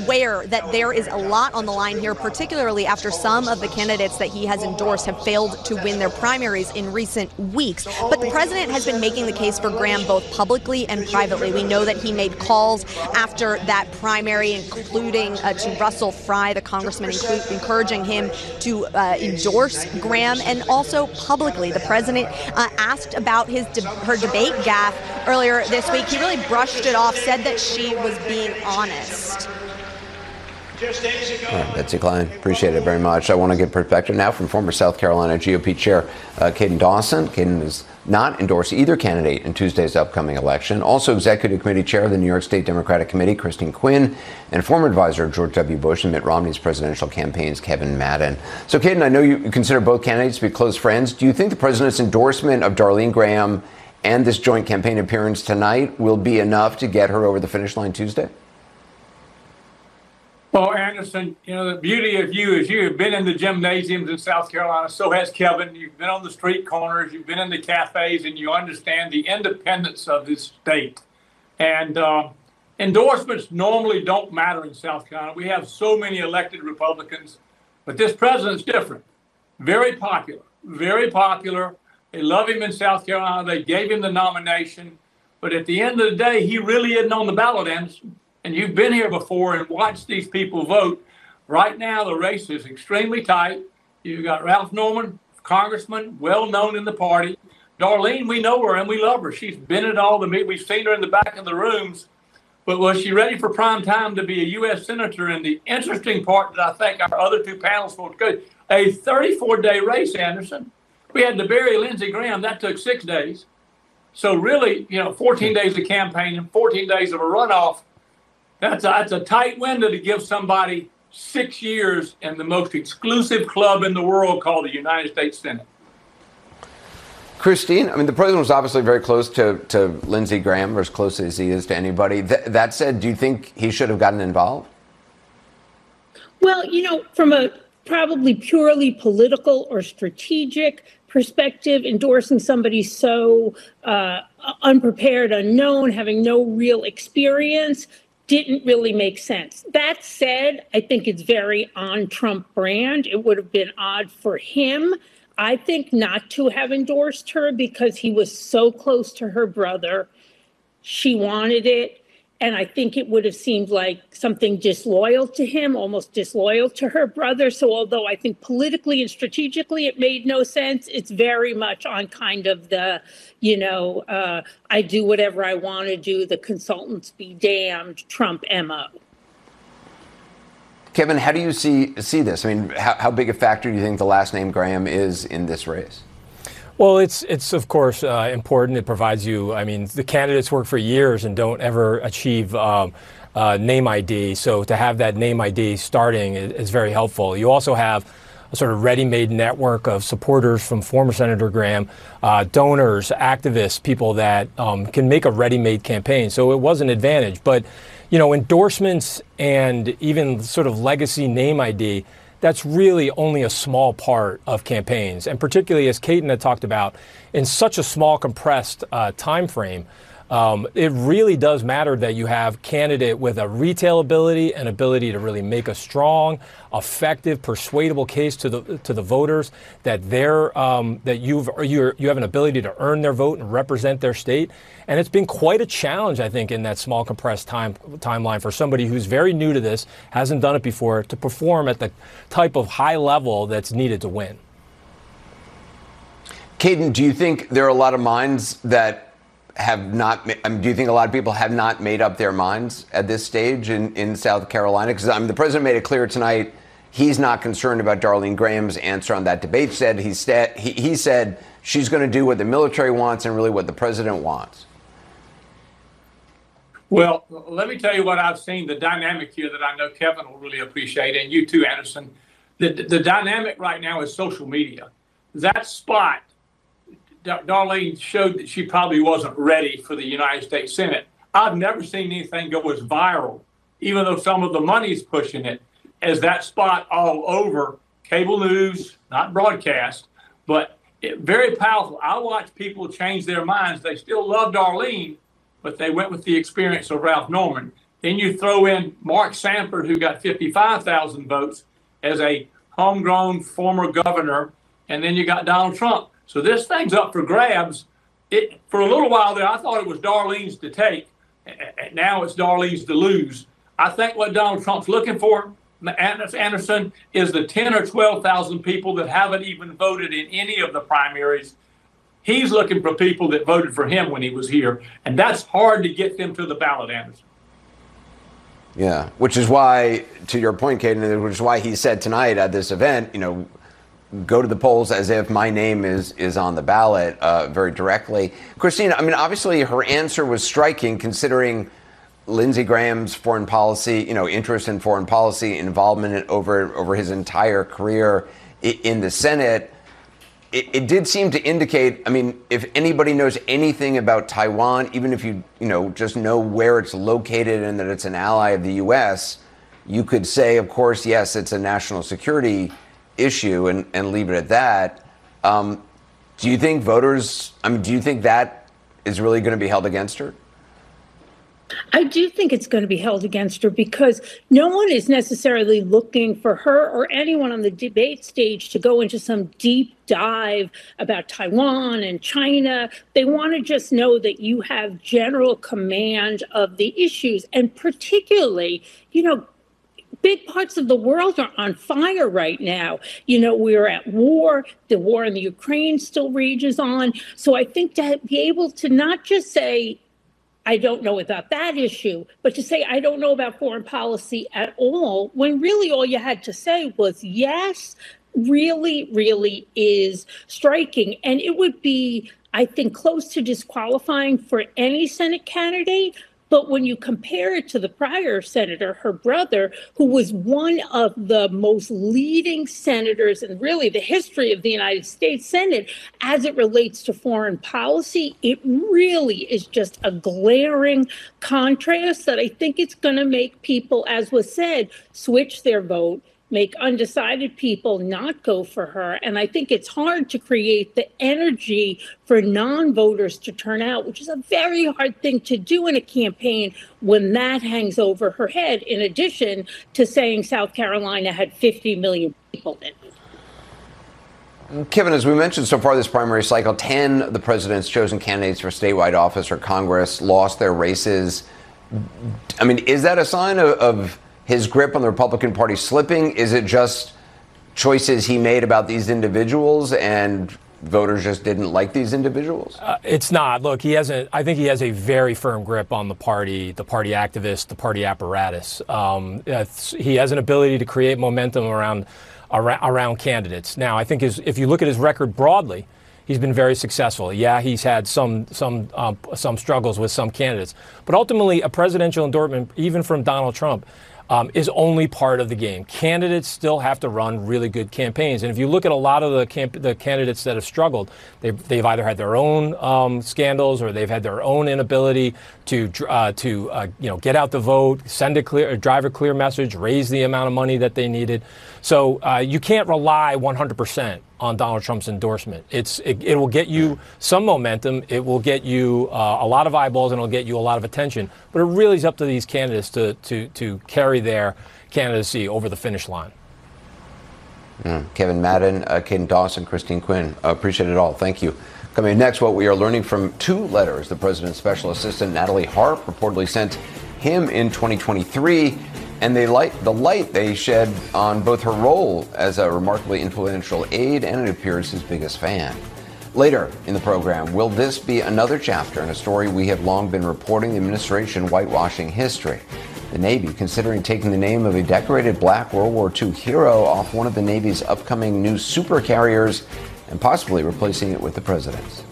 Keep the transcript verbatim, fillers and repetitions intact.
aware that there is a lot on the line here, particularly after some of the candidates that he has endorsed have failed to win their primaries in recent weeks. But the president has been making the case for Graham both publicly and privately. We know that he made calls after that primary, including uh, to Russell Fry, the congressman, inclu- encouraging him to uh, endorse Graham. And also publicly, the president uh, asked about his de- her debate gaffe earlier this week. He really brushed it off, said that she was being honest. All right, Betsy Klein, appreciate it very much. I want to get perspective now from former South Carolina G O P Chair uh, Caden Dawson. Caden has not endorsed either candidate in Tuesday's upcoming election. Also, Executive Committee Chair of the New York State Democratic Committee, Christine Quinn, and former advisor of George W. Bush and Mitt Romney's presidential campaigns, Kevin Madden. So, Caden, I know you consider both candidates to be close friends. Do you think the president's endorsement of Darlene Graham and this joint campaign appearance tonight will be enough to get her over the finish line Tuesday? Well, Anderson, you know, the beauty of you is you have been in the gymnasiums in South Carolina. So has Kevin. You've been on the street corners. You've been in the cafes, and you understand the independence of this state. And uh, endorsements normally don't matter in South Carolina. We have so many elected Republicans, but this president's different. Very popular, very popular. They love him in South Carolina. They gave him the nomination. But at the end of the day, he really isn't on the ballot, Anderson. And you've been here before and watched these people vote. Right now, the race is extremely tight. You've got Ralph Norman, congressman, well known in the party. Darlene, we know her and we love her. She's been at all the meetings. We've seen her in the back of the rooms. But was she ready for prime time to be a U S senator? And the interesting part that I think our other two panelists will go, a thirty-four day race, Anderson. We had to bury Lindsey Graham. That took six days. So really, you know, fourteen days of campaign and fourteen days of a runoff. That's a, that's a tight window to give somebody six years in the most exclusive club in the world called the United States Senate. Christine, I mean, the president was obviously very close to, to Lindsey Graham, or as close as he is to anybody. Th- that said, do you think he should have gotten involved? Well, you know, from a probably purely political or strategic perspective, endorsing somebody so uh, unprepared, unknown, having no real experience, didn't really make sense. That said, I think it's very on Trump brand. It would have been odd for him, I think, not to have endorsed her because he was so close to her brother. She wanted it. And I think it would have seemed like something disloyal to him, almost disloyal to her brother. So although I think politically and strategically it made no sense, it's very much on kind of the, you know, uh, I do whatever I want to do, the consultants be damned Trump M O. Kevin, how do you see see this? I mean, how, how big a factor do you think the last name Graham is in this race? Well, it's, it's of course, uh, important. It provides you, I mean, the candidates work for years and don't ever achieve um, uh, name I D. So to have that name I D starting is, is very helpful. You also have a sort of ready-made network of supporters from former Senator Graham, uh, donors, activists, people that um, can make a ready-made campaign. So it was an advantage. But, you know, endorsements and even sort of legacy name I D, that's really only a small part of campaigns. And particularly, as Caden had talked about, in such a small, compressed uh, time frame, um, it really does matter that you have candidate with a retail ability and ability to really make a strong, effective, persuadable case to the to the voters that they're um, that you've you you have an ability to earn their vote and represent their state. And it's been quite a challenge, I think, in that small, compressed time timeline for somebody who's very new to this, hasn't done it before, to perform at the type of high level that's needed to win. Caden, do you think there are a lot of minds that have not, I mean, do you think a lot of people have not made up their minds at this stage in, in South Carolina? Because I mean, the president made it clear tonight he's not concerned about Darlene Graham's answer on that debate. Said he, sta- he, he said she's going to do what the military wants and really what the president wants. Well, let me tell you what I've seen, the dynamic here that I know Kevin will really appreciate, and you too, Anderson. The, the dynamic right now is social media. That spot, Darlene showed that she probably wasn't ready for the United States Senate. I've never seen anything go as viral, even though some of the money's pushing it, as that spot all over cable news, not broadcast, but it, very powerful. I watch people change their minds. They still love Darlene, but they went with the experience of Ralph Norman. Then you throw in Mark Sanford, who got fifty-five thousand votes as a homegrown former governor, and then you got Donald Trump. So this thing's up for grabs. It, for a little while there, I thought it was Darlene's to take. Now it's Darlene's to lose. I think what Donald Trump's looking for, Anderson, is the ten or twelve thousand people that haven't even voted in any of the primaries. He's looking for people that voted for him when he was here, and that's hard to get them to the ballot, Anderson. Yeah, which is why, to your point, Caden, which is why he said tonight at this event, you know, go to the polls as if my name is is on the ballot uh, very directly. Christine, I mean, obviously her answer was striking considering Lindsey Graham's foreign policy, you know, interest in foreign policy, involvement over over his entire career in the Senate. It, it did seem to indicate, I mean, if anybody knows anything about Taiwan, even if you, you know, just know where it's located and that it's an ally of the U S, you could say, of course, yes, it's a national security issue and, and leave it at that. Um, do you think voters, I mean, do you think that is really going to be held against her? I do think it's going to be held against her because no one is necessarily looking for her or anyone on the debate stage to go into some deep dive about Taiwan and China. They want to just know that you have general command of the issues. And particularly, you know, big parts of the world are on fire right now. You know, we're at war. The war in the Ukraine still rages on. So I think to be able to not just say, I don't know about that issue, but to say I don't know about foreign policy at all, when really all you had to say was yes, really, really is striking. And it would be, I think, close to disqualifying for any Senate candidate. But when you compare it to the prior senator, her brother, who was one of the most leading senators in really the history of the United States Senate as it relates to foreign policy, it really is just a glaring contrast that I think it's going to make people, as was said, switch their vote, make undecided people not go for her. And I think it's hard to create the energy for non-voters to turn out, which is a very hard thing to do in a campaign when that hangs over her head, in addition to saying South Carolina had fifty million people in it. Kevin, as we mentioned so far this primary cycle, ten of the president's chosen candidates for statewide office or Congress lost their races. I mean, is that a sign of, of his grip on the Republican Party slipping? Is it just choices he made about these individuals and voters just didn't like these individuals? Uh, it's not. Look, he hasn't. I think he has a very firm grip on the party, the party activists, the party apparatus. Um, he has an ability to create momentum around, around around candidates. Now, I think his, if you look at his record broadly, he's been very successful. Yeah, he's had some some um, some struggles with some candidates, but ultimately, a presidential endorsement, even from Donald Trump, Um, is only part of the game. Candidates still have to run really good campaigns. And if you look at a lot of the camp- the candidates that have struggled, they've, they've either had their own um, scandals or they've had their own inability to uh, to uh, you know get out the vote, send a clear, drive a clear message, raise the amount of money that they needed. So uh, you can't rely one hundred percent on Donald Trump's endorsement. It's it, it will get you some momentum. It will get you uh, a lot of eyeballs, and it'll get you a lot of attention. But it really is up to these candidates to to to carry their candidacy over the finish line. Mm. Kevin Madden, uh, Caden Dawson, Christine Quinn, uh, appreciate it all. Thank you. Coming next, what we are learning from two letters the president's special assistant Natalie Harp reportedly sent him in twenty twenty-three. And they light, the light they shed on both her role as a remarkably influential aide and, it appears, his biggest fan. Later in the program, will this be another chapter in a story we have long been reporting, the administration whitewashing history? The Navy considering taking the name of a decorated black World War Two hero off one of the Navy's upcoming new super carriers and possibly replacing it with the president's.